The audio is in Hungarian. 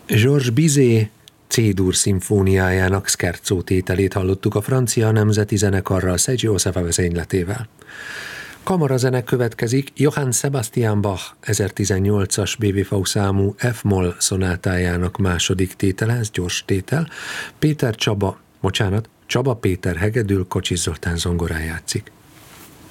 Georges Bizet C-dur szimfóniájának scherzo tételét hallottuk a francia nemzeti zenekarral Sergio Sava vezényletével. Kamarazenek következik Johann Sebastian Bach 1018-as BWV számú F-moll szonátájának második tétele, ez gyors tétel. Csaba Péter hegedül, Kocsis Zoltán zongorán játszik.